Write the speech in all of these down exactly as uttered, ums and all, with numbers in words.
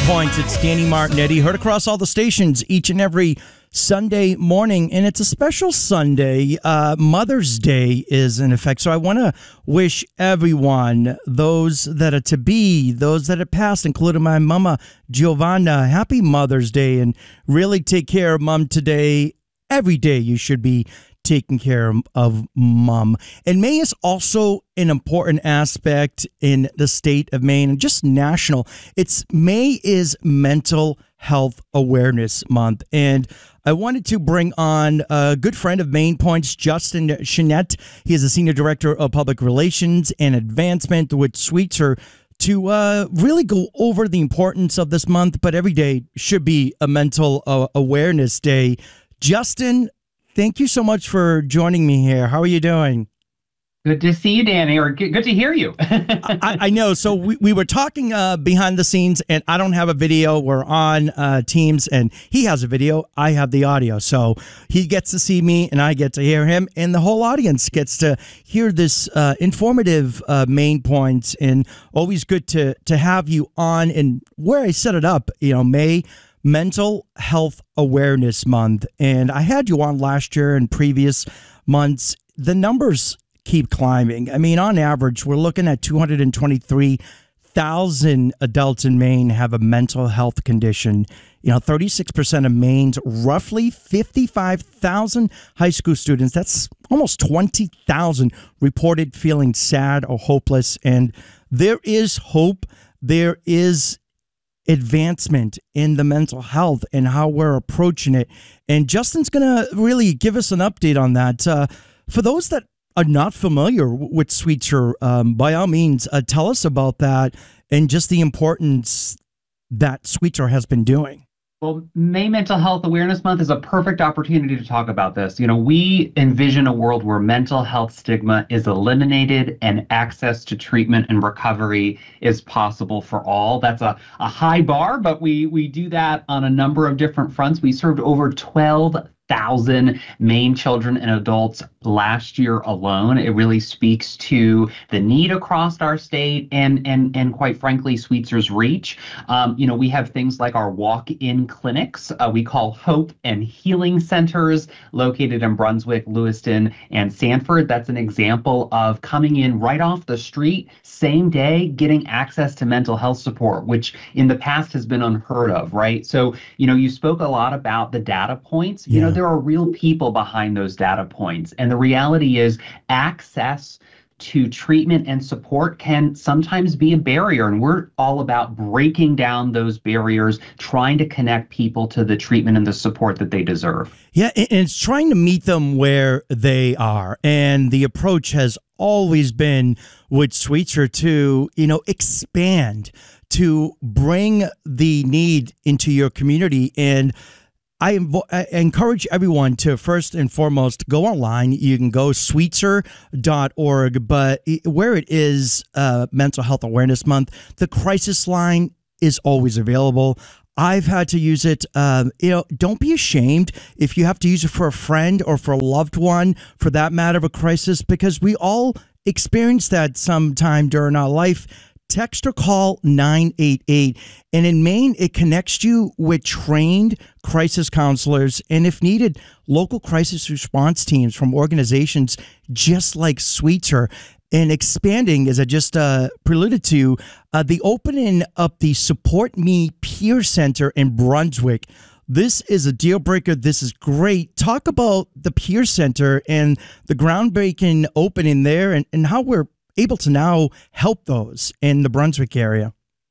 Points. It's Danny Martinetti, heard across all the stations each and every Sunday morning, and it's a special Sunday. Uh, Mother's Day is in effect, so I want to wish everyone, those that are to be, those that have passed, including my mama, Giovanna, happy Mother's Day, and really take care of Mom today. Every day you should be taking care of Mom. And May is also an important aspect in the state of Maine and just national. It's May is Mental Health Awareness Month. And I wanted to bring on a good friend of Maine Points, Justin Chenette. He is a Senior Director of Public Relations and Advancement with Sweetser, to uh, really go over the importance of this month. But every day should be a Mental uh, Awareness Day. Justin, thank you so much for joining me here. How are you doing? Good to see you, Danny, or good, good to hear you. I, I know. So we, we were talking uh, behind the scenes, and I don't have a video. We're on uh, Teams, and he has a video. I have the audio. So he gets to see me, and I get to hear him, and the whole audience gets to hear this uh, informative uh, Maine Points, and always good to, to have you on. And where I set it up, you know, May Mental Health Awareness Month. And I had you on last year and previous months. The numbers keep climbing. I mean, on average, we're looking at two hundred twenty-three thousand adults in Maine have a mental health condition. You know, thirty-six percent of Maine's roughly fifty-five thousand high school students, that's almost twenty thousand, reported feeling sad or hopeless. And there is hope. There is advancement in the mental health and how we're approaching it. And Justin's going to really give us an update on that. Uh, for those that are not familiar with Sweetser, um, by all means, uh, tell us about that and just the importance that Sweetser has been doing. Well, May Mental Health Awareness Month is a perfect opportunity to talk about this. You know, we envision a world where mental health stigma is eliminated and access to treatment and recovery is possible for all. That's a, a high bar, but we, we do that on a number of different fronts. We served over twelve thousand Maine children and adults last year alone. It really speaks to the need across our state and and and quite frankly, Sweetser's reach. Um, you know, we have things like our walk-in clinics. Uh, we call Hope and Healing Centers, located in Brunswick, Lewiston, and Sanford. That's an example of coming in right off the street, same day, getting access to mental health support, which in the past has been unheard of, right? So, you know, you spoke a lot about the data points. You Yeah. know, there are real people behind those data points. And the reality is access to treatment and support can sometimes be a barrier. And we're all about breaking down those barriers, trying to connect people to the treatment and the support that they deserve. Yeah, and it's trying to meet them where they are. And the approach has always been with Sweetser to, you know, expand, to bring the need into your community. And I, invo- I encourage everyone to first and foremost go online. You can go sweetser dot org, but where it is uh, Mental Health Awareness Month, the crisis line is always available. I've had to use it. Um, you know, don't be ashamed if you have to use it for a friend or for a loved one, for that matter of a crisis, because we all experience that sometime during our life. Text or call nine eight eight. And in Maine, it connects you with trained crisis counselors and, if needed, local crisis response teams from organizations just like Sweetser. And expanding, as I just uh, preluded to, uh, the opening up the Support Me Peer Center in Brunswick. This is a deal breaker. This is great. Talk about the Peer Center and the groundbreaking opening there, and, and how we're able to now help those in the Brunswick area.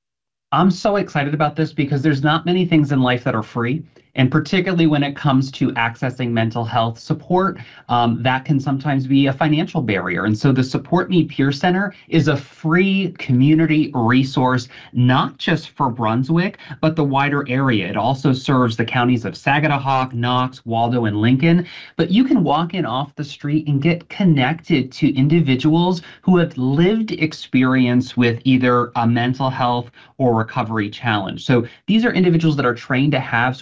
I'm so excited about this because there's not many things in life that are free. And particularly when it comes to accessing mental health support, um, that can sometimes be a financial barrier. And so the Support Me Peer Center is a free community resource, not just for Brunswick, but the wider area. It also serves the counties of Sagadahoc, Knox, Waldo, and Lincoln. But you can walk in off the street and get connected to individuals who have lived experience with either a mental health or recovery challenge. So these are individuals that are trained to have sort of mutual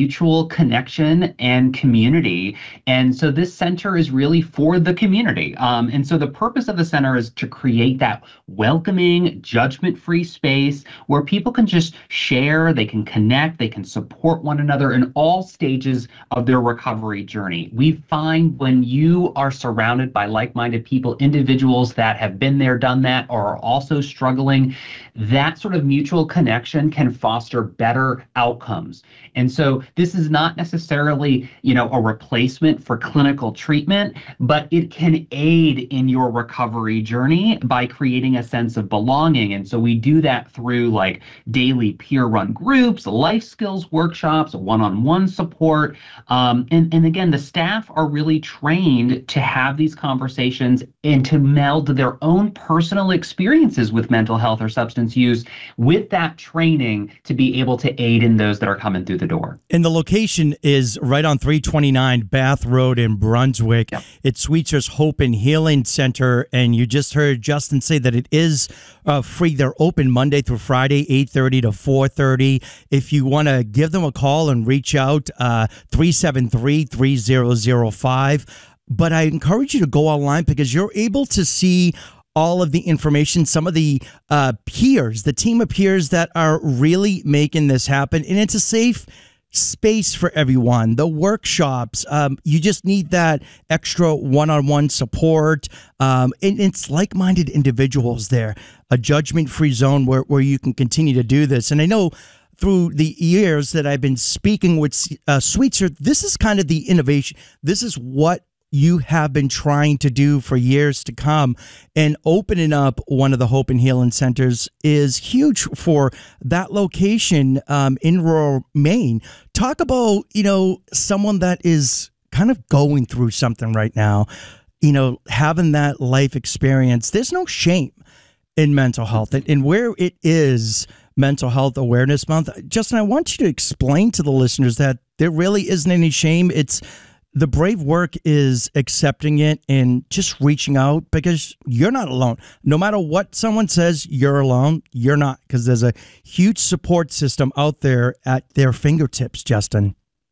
mutual connection and community. And so this center is really for the community. Um, and so the purpose of the center is to create that welcoming, judgment-free space where people can just share, they can connect, they can support one another in all stages of their recovery journey. We find when you are surrounded by like-minded people, individuals that have been there, done that, or are also struggling, that sort of mutual connection can foster better outcomes. And so this is not necessarily, you know, a replacement for clinical treatment, but it can aid in your recovery journey by creating a sense of belonging. And so we do that through like daily peer-run groups, life skills workshops, one-on-one support. Um, and, and again, the staff are really trained to have these conversations and to meld their own personal experiences with mental health or substance use with that training to be able to aid in those that are coming through the door. And the location is right on three twenty-nine Bath Road in Brunswick. Yep. It's Sweetzer's Hope and Healing Center. And you just heard Justin say that it is uh, free. They're open Monday through Friday, eight thirty to four thirty. If you want to give them a call and reach out, uh, three seven three, three zero zero five. But I encourage you to go online because you're able to see all of the information, some of the uh, peers, the team of peers that are really making this happen. And it's a safe space for everyone. The workshops, um, you just need that extra one-on-one support. Um, and it's like-minded individuals there, a judgment-free zone where, where you can continue to do this. And I know through the years that I've been speaking with uh, Sweetzer, this is kind of the innovation. This is what you have been trying to do for years to come, and opening up one of the Hope and Healing Centers is huge for that location um, in rural Maine. Talk about, you know, someone that is kind of going through something right now, you know, having that life experience. There's no shame in mental health, and, and where it is Mental Health Awareness Month. Justin, I want you to explain to the listeners that there really isn't any shame. It's the brave work is accepting it and just reaching out because you're not alone. No matter what someone says, you're alone. You're not, because there's a huge support system out there at their fingertips, Justin.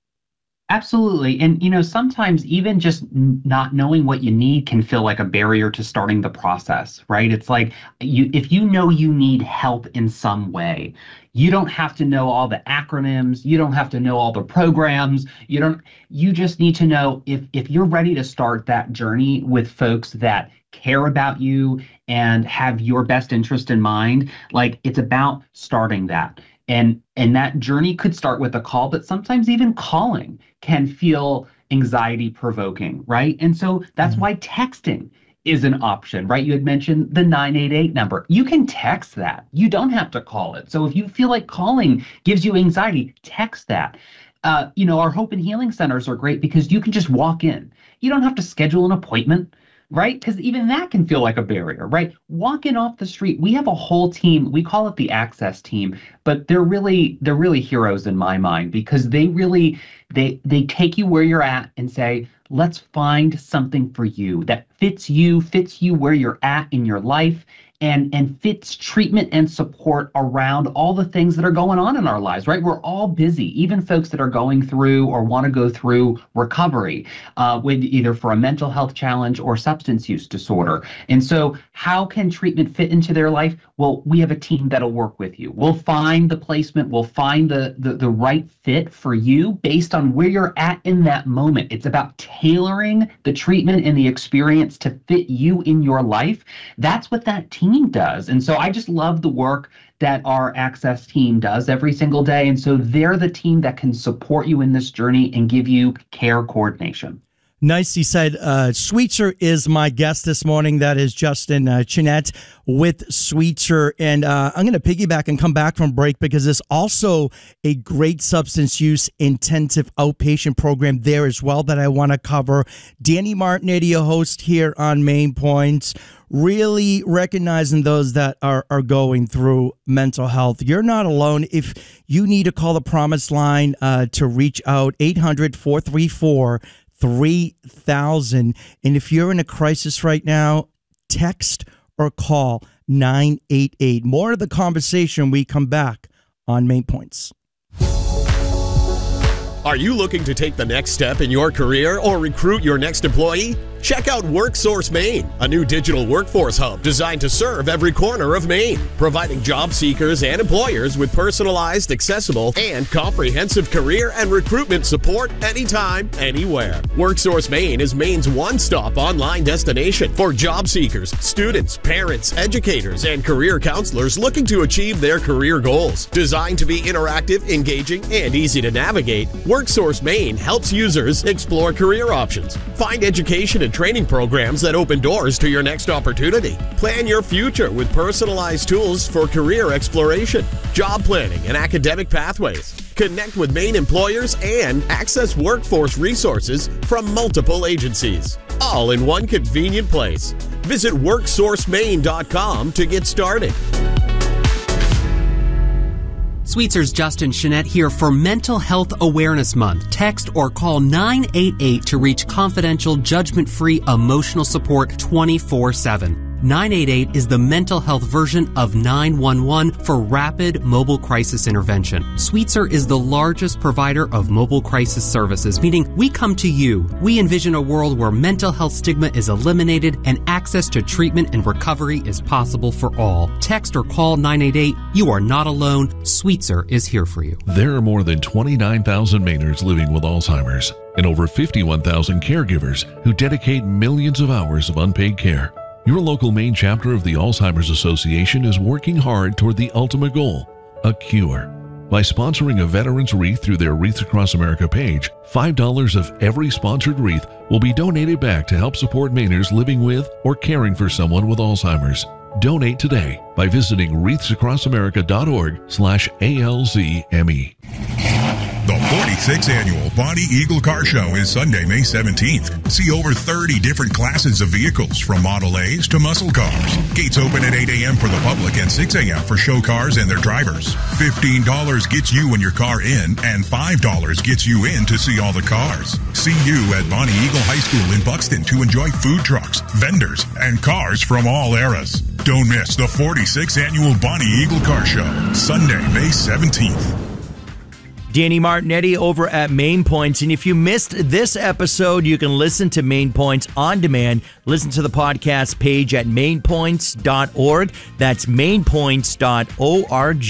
Absolutely. And, you know, sometimes even just not knowing what you need can feel like a barrier to starting the process, right? It's like you, if you know you need help in some way, you don't have to know all the acronyms. You don't have to know all the programs. You don't, you just need to know if, if you're ready to start that journey with folks that care about you and have your best interest in mind, like it's about starting that. And and that journey could start with a call, but sometimes even calling can feel anxiety provoking, right? And so that's mm-hmm. why texting is an option, right? You had mentioned the nine eight eight number. You can text that. You don't have to call it. So if you feel like calling gives you anxiety, text that. Uh, you know, our Hope and Healing Centers are great because you can just walk in. You don't have to schedule an appointment, right? Because even that can feel like a barrier, right? Walking off the street, we have a whole team. We call it the Access team, but they're really they're really heroes in my mind because they really they they take you where you're at and say, let's find something for you that fits you, fits you where you're at in your life. And, and fits treatment and support around all the things that are going on in our lives, right? We're all busy, even folks that are going through or want to go through recovery, uh, with either for a mental health challenge or substance use disorder. And so how can treatment fit into their life? Well, we have a team that'll work with you. We'll find the placement, we'll find the, the, the right fit for you based on where you're at in that moment. It's about tailoring the treatment and the experience to fit you in your life. That's what that team does. And so I just love the work that our Access team does every single day. And so they're the team that can support you in this journey and give you care coordination. Nicely said. Uh, Sweetzer is my guest this morning. That is Justin uh, Chinette with Sweetzer. And uh, I'm going to piggyback and come back from break because there's also a great substance use intensive outpatient program there as well that I want to cover. Danny Martinetti, a host here on Main Points, really recognizing those that are, are going through mental health. You're not alone. If you need to call the Promise Line uh, to reach out, eight hundred, four three four, three thousand. And if you're in a crisis right now, text or call nine eight eight. More of the conversation when we come back on Main Points. Are you looking to take the next step in your career or recruit your next employee? Check out WorkSource Maine, a new digital workforce hub designed to serve every corner of Maine, providing job seekers and employers with personalized, accessible, and comprehensive career and recruitment support anytime, anywhere. WorkSource Maine is Maine's one-stop online destination for job seekers, students, parents, educators, and career counselors looking to achieve their career goals. Designed to be interactive, engaging, and easy to navigate, WorkSource Maine helps users explore career options, find education and training programs that open doors to your next opportunity. Plan your future with personalized tools for career exploration, job planning, and academic pathways. Connect with Maine employers and access workforce resources from multiple agencies, all in one convenient place. Visit work source maine dot com to get started. Sweetser's Justin Chenette here for Mental Health Awareness Month. Text or call nine eight eight to reach confidential, judgment-free emotional support twenty-four seven. nine eight eight is the mental health version of nine one one for rapid mobile crisis intervention. Sweetser is the largest provider of mobile crisis services, meaning we come to you. We envision a world where mental health stigma is eliminated and access to treatment and recovery is possible for all. Text or call nine eight eight. You are not alone. Sweetser is here for you. There are more than twenty-nine thousand Mainers living with Alzheimer's and over fifty-one thousand caregivers who dedicate millions of hours of unpaid care. Your local Maine chapter of the Alzheimer's Association is working hard toward the ultimate goal, a cure. By sponsoring a veteran's wreath through their Wreaths Across America page, five dollars of every sponsored wreath will be donated back to help support Mainers living with or caring for someone with Alzheimer's. Donate today by visiting wreaths across america dot org slash A L Z M E. The forty-sixth Annual Bonnie Eagle Car Show is Sunday, May seventeenth. See over thirty different classes of vehicles, from Model A's to muscle cars. Gates open at eight a.m. for the public and six a.m. for show cars and their drivers. fifteen dollars gets you and your car in, and five dollars gets you in to see all the cars. See you at Bonnie Eagle High School in Buxton to enjoy food trucks, vendors, and cars from all eras. Don't miss the forty-sixth Annual Bonnie Eagle Car Show, Sunday, May seventeenth. Danny Martinetti over at Main Points. And if you missed this episode, you can listen to Main Points on demand. Listen to the podcast page at main points dot org. That's main points dot org.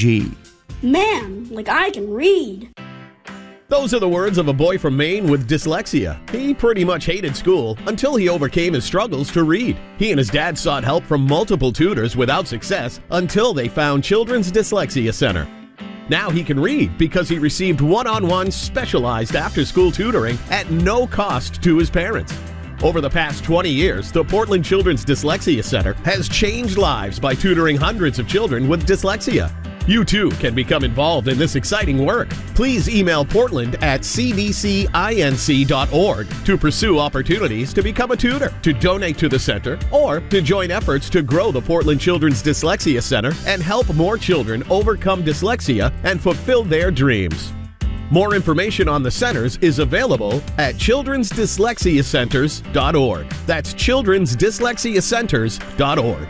Man, like I can read. Those are the words of a boy from Maine with dyslexia. He pretty much hated school until he overcame his struggles to read. He and his dad sought help from multiple tutors without success until they found Children's Dyslexia Center. Now he can read because he received one-on-one specialized after-school tutoring at no cost to his parents. Over the past twenty years, the Portland Children's Dyslexia Center has changed lives by tutoring hundreds of children with dyslexia. You too can become involved in this exciting work. Please email Portland at c d c inc dot org to pursue opportunities to become a tutor, to donate to the center, or to join efforts to grow the Portland Children's Dyslexia Center and help more children overcome dyslexia and fulfill their dreams. More information on the centers is available at children's dyslexia centers dot org. That's children's dyslexia centers dot org.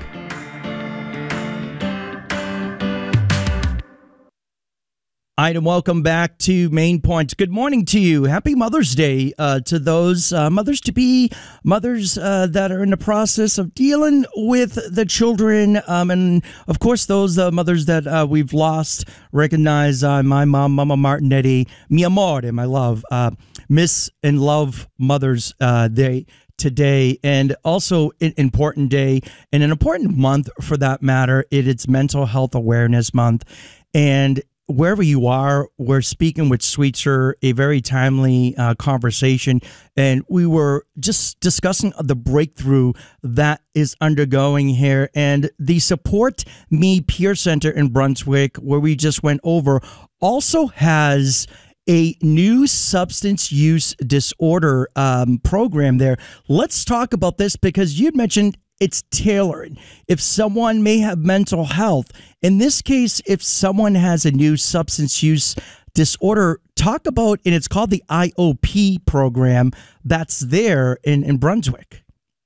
All right, and welcome back to Main Points. Good morning to you. Happy Mother's Day uh, to those uh, mothers-to-be, mothers uh, that are in the process of dealing with the children. Um, and, of course, those uh, mothers that uh, we've lost. Recognize uh, my mom, Mama Martinetti, mi amore, my love. Uh, miss and love Mother's uh, Day today, and also an important day and an important month for that matter. It, it's Mental Health Awareness Month. And wherever you are, we're speaking with Sweetser, a very timely uh, conversation, and we were just discussing the breakthrough that is undergoing here, and the Support Me Peer Center in Brunswick, where we just went over, also has a new substance use disorder um, program there. Let's talk about this because you'd mentioned it's tailored. If someone may have mental health, in this case, if someone has a new substance use disorder, talk about, and it's called the I O P program that's there in, in Brunswick.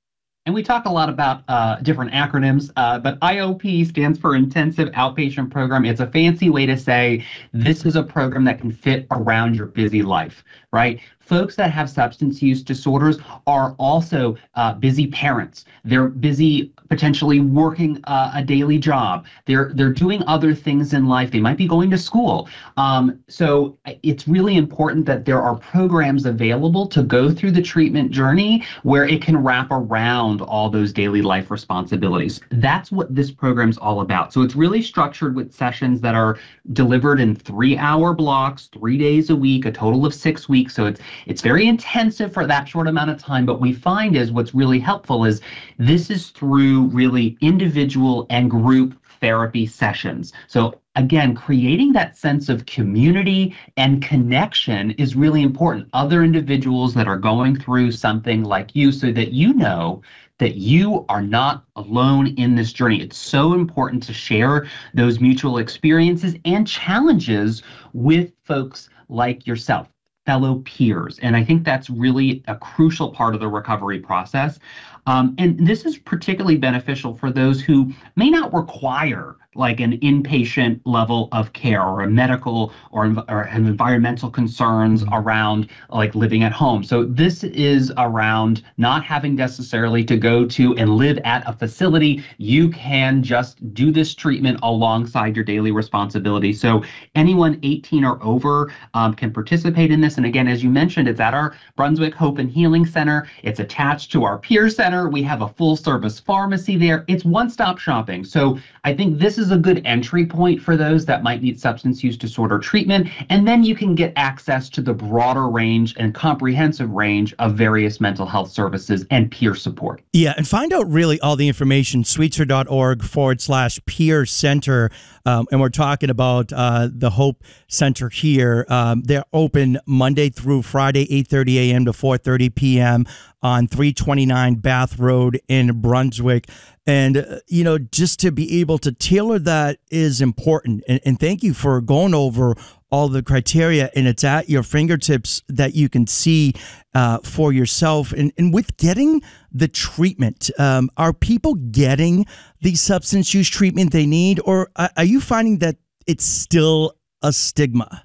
And we talk a lot about uh, different acronyms, uh, but I O P stands for Intensive Outpatient Program. It's a fancy way to say this is a program that can fit around your busy life, right? Folks that have substance use disorders are also uh, busy parents. They're busy potentially working uh, a daily job. They're they're doing other things in life. They might be going to school. Um, so it's really important that there are programs available to go through the treatment journey where it can wrap around all those daily life responsibilities. That's what this program's all about. So it's really structured with sessions that are delivered in three-hour blocks, three days a week, a total of six weeks. So it's It's very intensive for that short amount of time. But we find is what's really helpful is this is through really individual and group therapy sessions. So again, creating that sense of community and connection is really important. Other individuals that are going through something like you, so that you know that you are not alone in this journey. It's so important to share those mutual experiences and challenges with folks like yourself, fellow peers. And I think that's really a crucial part of the recovery process. Um, and this is particularly beneficial for those who may not require like an inpatient level of care or a medical or, or have environmental concerns around like living at home. So this is around not having necessarily to go to and live at a facility. You can just do this treatment alongside your daily responsibility. So anyone eighteen or over um, can participate in this. And again, as you mentioned, it's at our Brunswick Hope and Healing Center. It's attached to our peer center. We have a full service pharmacy there. It's one-stop shopping. So I think this is a good entry point for those that might need substance use disorder treatment. And then you can get access to the broader range and comprehensive range of various mental health services and peer support. Yeah, and find out really all the information, sweetser.org forward slash peer center. Um, and we're talking about uh, the Hope Center here. Um, they're open Monday through Friday, eight thirty a.m. to four thirty p.m. on three twenty-nine Bath Road in Brunswick. And, uh, you know, just to be able to tailor that is important. And, and thank you for going over all the criteria, and it's at your fingertips that you can see uh, for yourself. And, and with getting the treatment, um, are people getting the substance use treatment they need, or are you finding that it's still a stigma?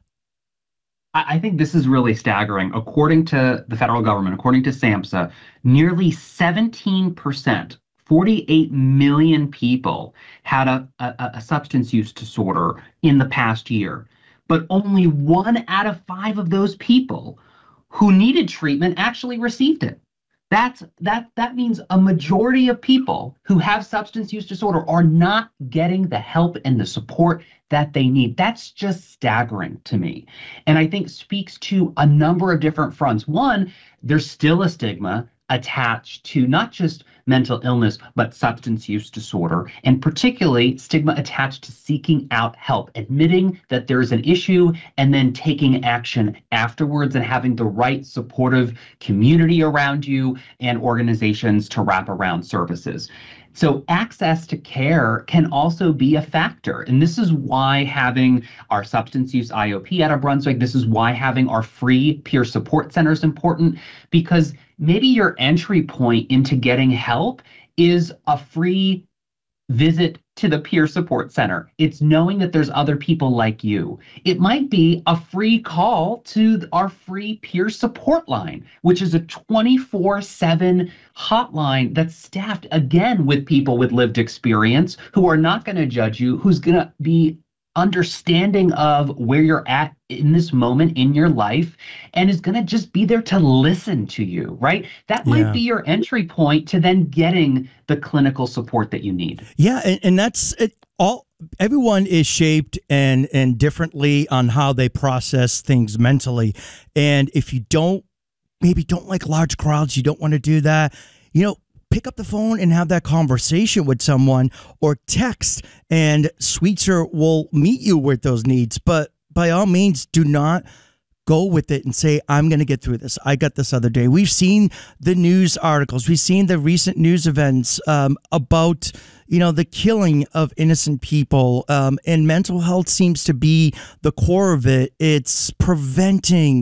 I think this is really staggering. According to the federal government, according to SAMHSA, nearly seventeen percent, forty-eight million people had a, a, a substance use disorder in the past year. But only one out of five of those people who needed treatment actually received it. That's, that, that means a majority of people who have substance use disorder are not getting the help and the support that they need. That's just staggering to me. And I think speaks to a number of different fronts. One, there's still a stigma attached to not just mental illness, but substance use disorder, and particularly stigma attached to seeking out help, admitting that there is an issue and then taking action afterwards and having the right supportive community around you and organizations to wrap around services. So access to care can also be a factor. And this is why having our substance use I O P at our Brunswick, this is why having our free peer support center is important, because maybe your entry point into getting help is a free visit to the peer support center. It's knowing that there's other people like you. It might be a free call to our free peer support line, which is a twenty-four seven hotline that's staffed again with people with lived experience who are not going to judge you, who's going to be understanding of where you're at in this moment in your life, and is going to just be there to listen to you, right? That might Yeah. be your entry point to then getting the clinical support that you need. Yeah, and, and that's it. All everyone is shaped and and differently on how they process things mentally. And if you don't, maybe don't like large crowds, you don't want to do that, you know, pick up the phone and have that conversation with someone, or text, and Sweetser will meet you with those needs. But by all means, do not go with it and say, I'm going to get through this. I got this other day. We've seen the news articles. We've seen the recent news events um, about, you know, the killing of innocent people. Um, and mental health seems to be the core of it. It's preventing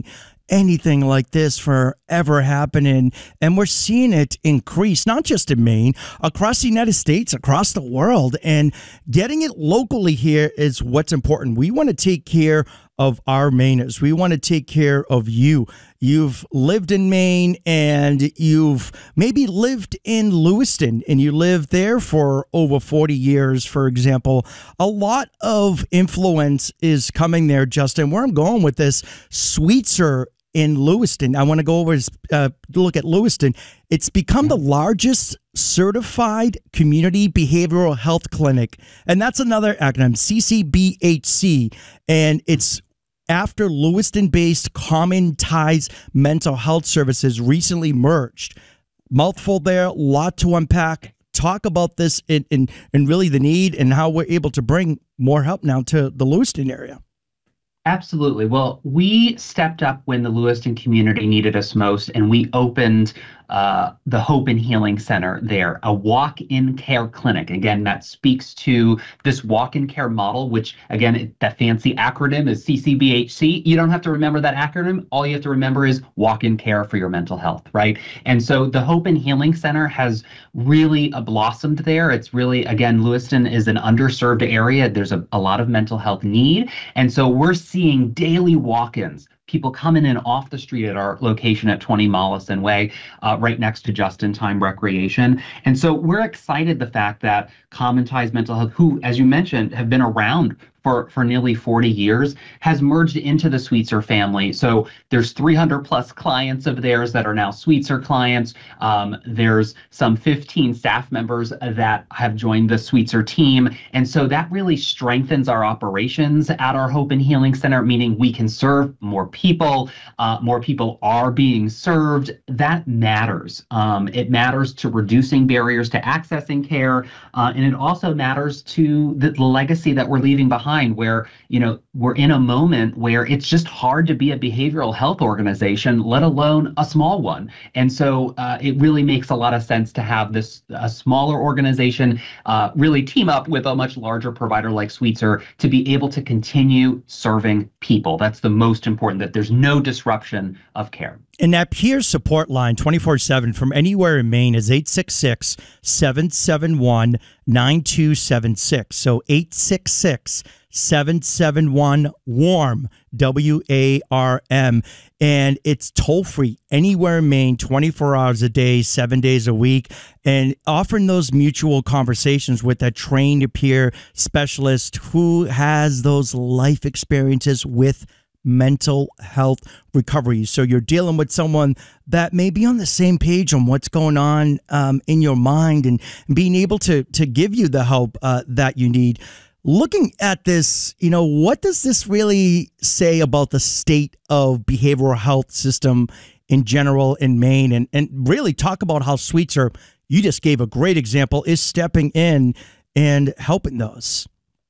anything like this forever happening. And we're seeing it increase, not just in Maine, across the United States, across the world. And getting it locally here is what's important. We want to take care of our Mainers. We want to take care of you. You've lived in Maine and you've maybe lived in Lewiston and you lived there for over forty years, for example. A lot of influence is coming there, Justin. Where I'm going with this, Sweetser in Lewiston. I want to go over uh, look at Lewiston. It's become the largest certified community behavioral health clinic. And that's another acronym, C C B H C. And it's after Lewiston-based Common Ties Mental Health Services recently merged. Mouthful there, lot to unpack. Talk about this and, and, and really the need and how we're able to bring more help now to the Lewiston area. Absolutely. Well, we stepped up when the Lewiston community needed us most, and we opened uh, the Hope and Healing Center there, a walk-in care clinic. Again, that speaks to this walk-in care model, which, again, it, that fancy acronym is C C B H C. You don't have to remember that acronym. All you have to remember is walk-in care for your mental health, right? And so the Hope and Healing Center has really uh, blossomed there. It's really, again, Lewiston is an underserved area. There's a, a lot of mental health need. And so we're seeing daily walk-ins, people coming in off the street at our location at twenty Mollison Way, uh, right next to Just in Time Recreation. And so we're excited the fact that Common Ties Mental Health, who, as you mentioned, have been around for, for nearly forty years, has merged into the Sweetser family. So there's three hundred plus clients of theirs that are now Sweetser clients. Um, there's some fifteen staff members that have joined the Sweetser team. And so that really strengthens our operations at our Hope and Healing Center, meaning we can serve more people. Uh, more people are being served. That matters. Um, it matters to reducing barriers to accessing care. Uh, and it also matters to the, the legacy that we're leaving behind, where, you know, we're in a moment where it's just hard to be a behavioral health organization, let alone a small one. And so uh, it really makes a lot of sense to have this a smaller organization uh, really team up with a much larger provider like Sweetser to be able to continue serving people. That's the most important, that there's no disruption of care. And that peer support line twenty-four seven from anywhere in Maine is eight six six, seven seven one, nine two seven six. So eight six six, seven seven one, WARM, W A R M. And it's toll free anywhere in Maine, twenty-four hours a day, seven days a week. And offering those mutual conversations with a trained peer specialist who has those life experiences with mental health recovery. So you're dealing with someone that may be on the same page on what's going on um, in your mind, and being able to to give you the help uh, that you need. Looking at this, you know, what does this really say about the state of behavioral health system in general in Maine? And, and really talk about how Sweetser, you just gave a great example, is stepping in and helping those.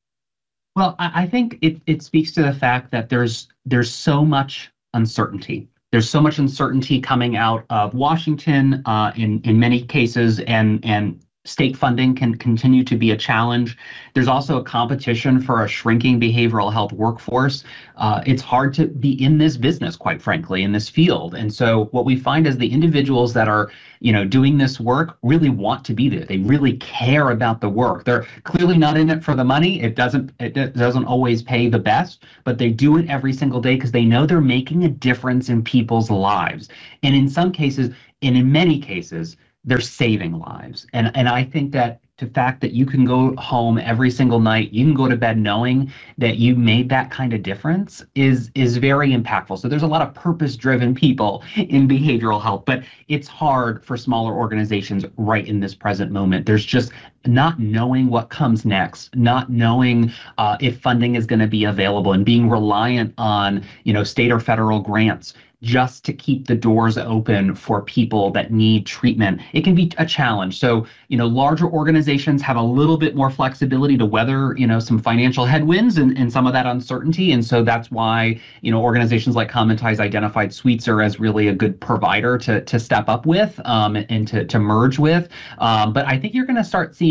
Well, I think it, it speaks to the fact that there's there's so much uncertainty. There's so much uncertainty coming out of Washington uh, in in many cases, and and state funding can continue to be a challenge. There's also a competition for a shrinking behavioral health workforce. Uh, it's hard to be in this business, quite frankly, in this field. And so what we find is the individuals that are, you know, doing this work really want to be there. They really care about the work. They're clearly not in it for the money. It doesn't it doesn't always pay the best, but they do it every single day because they know they're making a difference in people's lives. And in some cases, and in many cases, they're saving lives. And and I think that the fact that you can go home every single night, you can go to bed knowing that you made that kind of difference is is very impactful. So there's a lot of purpose-driven people in behavioral health, but it's hard for smaller organizations right in this present moment. There's just not knowing what comes next, not knowing uh, if funding is going to be available, and being reliant on, you know, state or federal grants just to keep the doors open for people that need treatment. It can be a challenge. So, you know, larger organizations have a little bit more flexibility to weather, you know, some financial headwinds and, and some of that uncertainty. And so that's why, you know, organizations like Common Ties identified Sweetser as really a good provider to, to step up with um, and to, to merge with. Um, but I think you're going to start seeing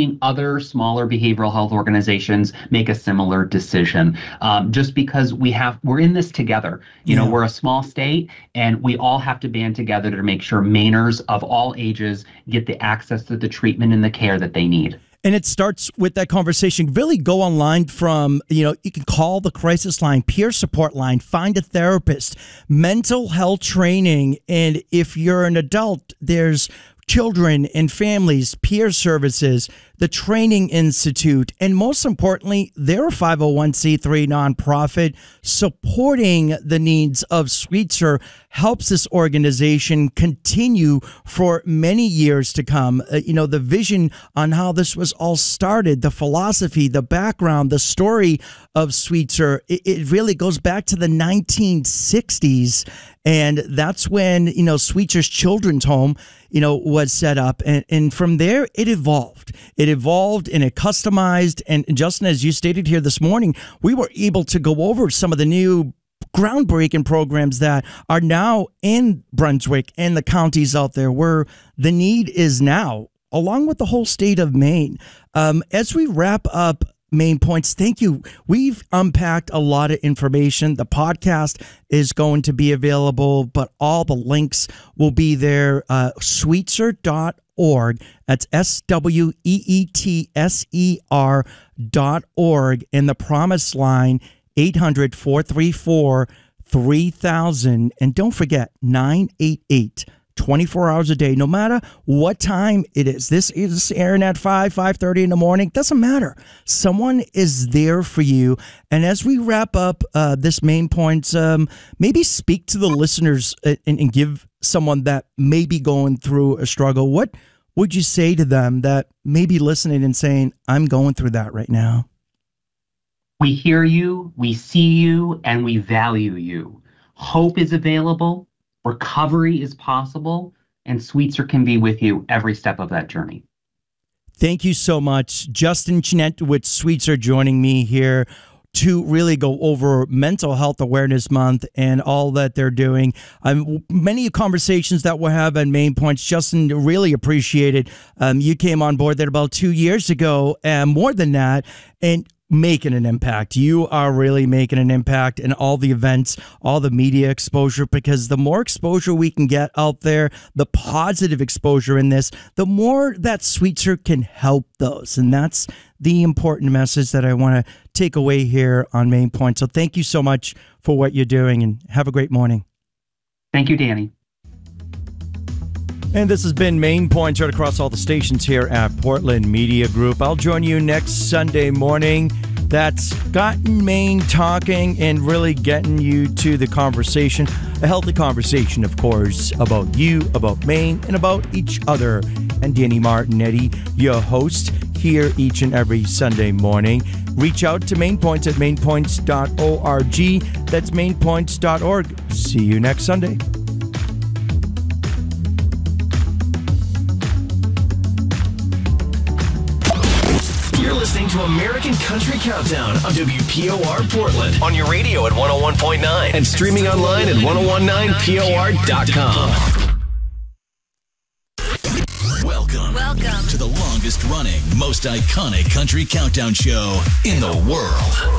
seeing other smaller behavioral health organizations make a similar decision, um, just because we have we're in this together. You yeah. know, we're a small state, and we all have to band together to make sure Mainers of all ages get the access to the treatment and the care that they need. And it starts with that conversation. Really go online from, you know, you can call the crisis line, peer support line, find a therapist, mental health training. And if you're an adult, there's children and families, peer services, the Training Institute, and most importantly, they're a five oh one c three nonprofit supporting the needs of Sweetser, helps this organization continue for many years to come. Uh, you know, the vision on how this was all started, the philosophy, the background, the story of Sweetser, it, it really goes back to the nineteen sixties. And that's when, you know, Sweetser's Children's Home, you know, was set up. And, and from there, it evolved. It evolved and it customized. And Justin, as you stated here this morning, we were able to go over some of the new groundbreaking programs that are now in Brunswick and the counties out there where the need is now, along with the whole state of Maine. Um, as we wrap up Main Points, thank you. We've unpacked a lot of information. The podcast is going to be available, but all the links will be there. Uh, Sweetser dot org. That's S W E E T S E R dot org. And the Promise Line, eight hundred, four three four, three thousand. And don't forget, nine eight eight, twenty-four hours a day, no matter what time it is. This is airing at five, five thirty in the morning. Doesn't matter. Someone is there for you. And as we wrap up uh, this Main Points, um, maybe speak to the listeners and, and give someone that may be going through a struggle. What would you say to them that may be listening and saying, I'm going through that right now? We hear you, we see you, and we value you. Hope is available. Recovery is possible, and Sweetser can be with you every step of that journey. Thank you so much. Justin Chenette with Sweetser joining me here to really go over Mental Health Awareness Month and all that they're doing. Um, many conversations that we'll have on Main Points. Justin, really appreciate it. Um, you came on board there about two years ago, and more than that, and making an impact. You are really making an impact in all the events, all the media exposure, because the more exposure we can get out there, the positive exposure in this, the more that Sweetser can help those. And that's the important message that I want to take away here on Main Point. So thank you so much for what you're doing, and have a great morning. Thank you, Danny. And this has been Main Points right across all the stations here at Portland Media Group. I'll join you next Sunday morning. That's gotten Maine talking and really getting you to the conversation, a healthy conversation, of course, about you, about Maine, and about each other. And Danny Martinetti, your host, here each and every Sunday morning. Reach out to Main Points at main points dot org. That's main points dot org. See you next Sunday. You're listening to American Country Countdown on W P O R Portland. On your radio at one oh one point nine and streaming online at ten nineteen P O R dot com. Welcome. Welcome to the longest running, most iconic country countdown show in the world.